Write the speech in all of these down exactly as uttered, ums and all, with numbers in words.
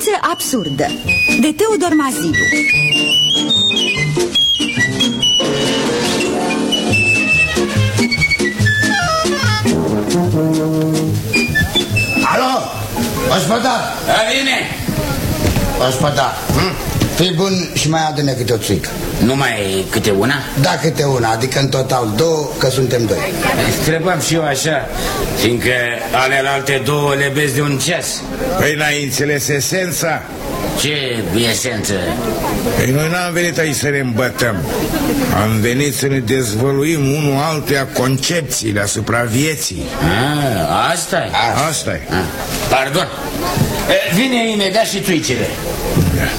viață absurdă, de Teodor Mazilu. Alo, ospătar! Vine! Ospătar, hm? Fii bun și mai adune câte o țuică. Numai câte una? Da, câte una, adică în total două, că suntem doi. Întrebam și eu așa, fiindcă alelalte două le vezi de un ceas. Păi n-ai înțeles esența? Ce esență? Păi noi n-am venit aici să ne îmbătăm. Am venit să ne dezvăluim unul altuia concepțiile asupra vieții. Ah, asta-i? Asta-i. Ah, pardon. Vine imediat și tuicele. Da.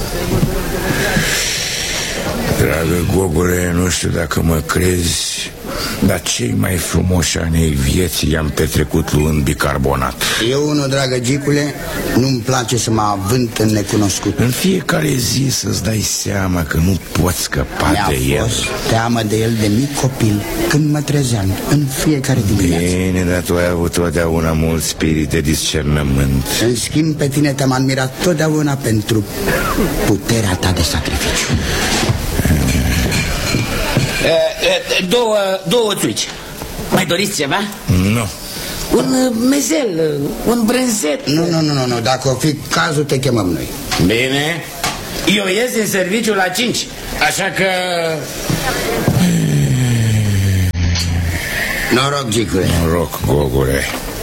Dragă Gogule, nu știu dacă mă crezi, dar cei mai frumoși ani ai vieții i-am petrecut luând bicarbonat. Eu, unul, dragă Gicule, nu-mi place să mă avânt în necunoscut. În fiecare zi să-ți dai seama că nu poți scăpa Mi-a de el. fost teamă de el de mic copil, când mă trezeam în fiecare dimineață. Bine, dar tu ai avut totdeauna mult spirit de discernământ. În schimb, pe tine te-am admirat totdeauna pentru puterea ta de sacrificiu. Două, două țuici. Mai doriți ceva? Nu. Un mezel, un brânzet. Nu, nu, nu, nu, nu. Dacă o fi cazul, te chemăm noi. Bine. Eu ies din serviciu la cinci, așa că... Noroc, Gicule. Noroc, Gogule.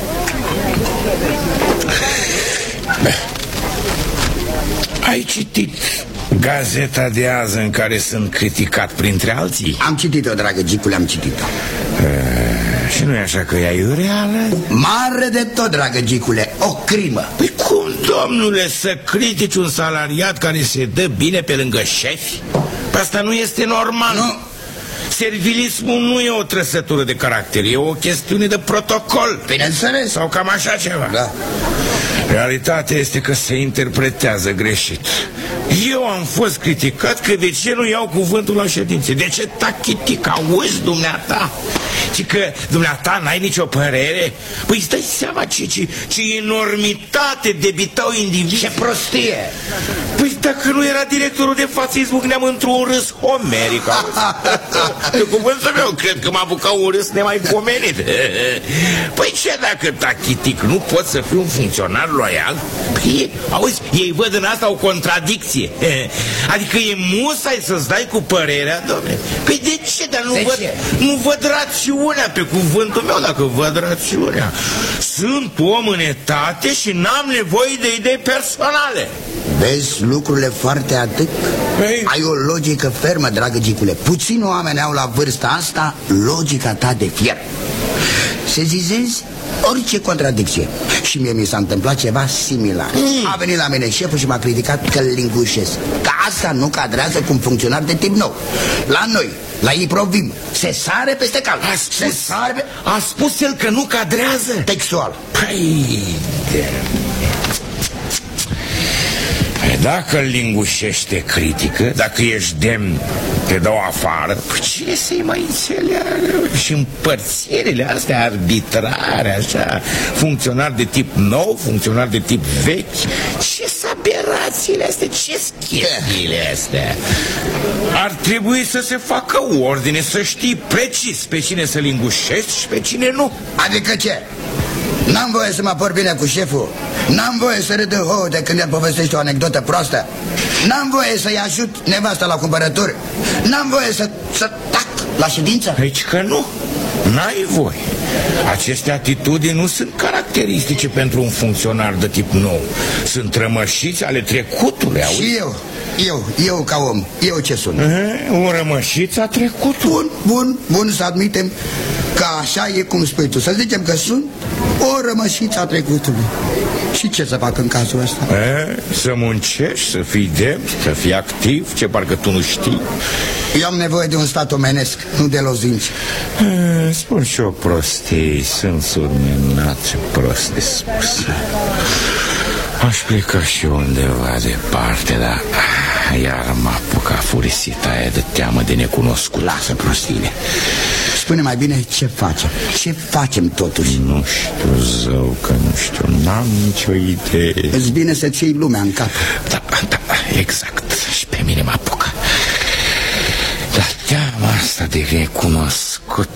Ai citit gazeta de azi în care sunt criticat printre alții? Am citit-o, dragă Gicule, am citit-o. E, și nu e așa că ea e reală? Mare de tot, dragă Gicule, o crimă. Păi cum, domnule, să critici un salariat care se dă bine pe lângă șefi? Păi asta nu este normal. Nu. Servilismul nu e o trăsătură de caracter, e o chestiune de protocol. Bineînțeles. Sau cam așa ceva. Da. Realitatea este că se interpretează greșit. Eu am fost criticat că de ce nu iau cuvântul la ședințe. De ce tachitic, auzi dumneata? Și că dumneata n-ai nicio părere? Păi îți dai seama ce, ce, ce enormitate debitau indivizi. Ce prostie. Păi dacă nu era directorul de față, izbucneam într-un râs homeric. De cuvântul meu, cred că m-a apucat un râs nemaipomenit. Păi ce dacă tachitic nu pot să fiu un funcționar loial? Păi, auzi, ei văd în asta o contradicție. Adică e musai să-ți dai cu părerea, domnule. Păi de ce? Dar nu, văd, nu văd rațiunea, pe cuvântul meu, dacă văd rațiunea. Sunt om în etate și n-am nevoie de idei personale. Vezi lucrurile foarte atât? Păi... Ai o logică fermă, dragă Gicule. Puțini oameni au la vârsta asta logica ta de fier. Se zizezi orice contradicție. Și mie mi s-a întâmplat ceva similar. mm. A venit la mine șeful și m-a criticat că îl lingușesc, că asta nu cadrează cu un funcționar de tip nou. La noi, la Iprovim, se sare peste cal. A spus, se sare pe... a spus el că nu cadrează textual. Păi... De... Dacă îl lingușește critică, dacă ești demn, te dau afară. Păi cine să-i mai înțeleagă? Și împărțirile astea arbitrare, așa, funcționar de tip nou, funcționar de tip vechi. Ce aberațiile astea, ce chestiile astea? Ar trebui să se facă ordine, să știi precis pe cine să lingușești și pe cine nu. Adică ce? N-am voie să mă apăr bine cu șeful. N-am voie să râd în hou de când el povestește o anecdotă proastă. N-am voie să-i ajut nevasta la cumpărături. N-am voie să, să tac la ședință. Aici că nu, n-ai voie. Aceste atitudini nu sunt caracteristice pentru un funcționar de tip nou. Sunt rămășiți ale trecutului, auzi? Și eu, eu, eu ca om, eu ce sunt? Uh-huh, un rămășiț a trecutului. Bun, bun, bun, să admitem că așa e cum spui tu. Să zicem că sunt o rămășiță a trecutului. Și ce să fac în cazul ăsta? E, să muncești, să fii demn, să fii activ, ce parcă tu nu știi. Eu am nevoie de un stat omenesc, nu de lozinci. E, spun și o prostie, sunt surmenat și prost de spus. Aș pleca și undeva departe, dar iar m-a apucat furisita aia de teamă de necunoscut. Lasă prostiile. Spune mai bine ce facem. Ce facem totuși? Nu știu, zău, că nu știu, n-am nicio idee. Îți bine să-ți iei lumea în cap. Da, da, exact. Și pe mine mă apucă. Dar teama asta de necunoscut...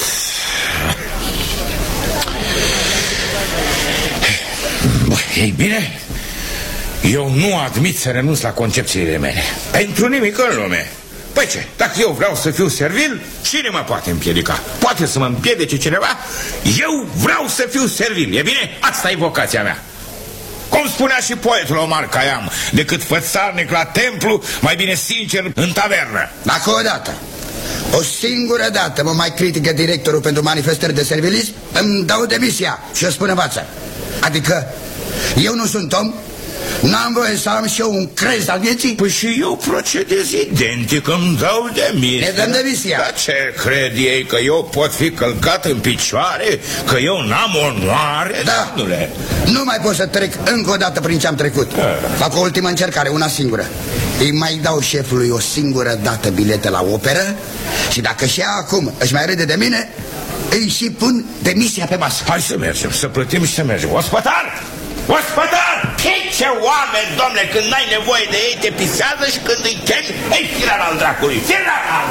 Ei bine, eu nu admit să renunț la concepțiile mele. Pentru nimic în lume. Păi ce, dacă eu vreau să fiu servil, cine mă poate împiedica? Poate să mă împiedice cineva? Eu vreau să fiu servil, e bine? Asta e vocația mea. Cum spunea și poetul Omar Khayyam, decât fățarnic la templu, mai bine sincer în tavernă. Dacă odată, o singură dată mă mai critică directorul pentru manifestări de servilism, îmi dau demisia și o spun în față. Adică eu nu sunt om? N-am voie să am și eu un crez al vieții? Păi și eu procedez identic, îmi dau demisia. Ne dăm demisia. Dar ce cred ei, că eu pot fi călcat în picioare? Că eu n-am onoare? Da, domnule. Nu mai pot să trec încă o dată prin ce am trecut. Fac o ultimă încercare, una singură. Îi mai dau șefului o singură dată bilete la operă și dacă și ea acum își mai râde de mine, îi și pun demisia pe masă. Hai să mergem, să plătim și să mergem. Ospătar! Ospătar! Ce oameni, domnule, când n-ai nevoie de ei te pisează și când îi chemi, ei, firar al dracului, firar!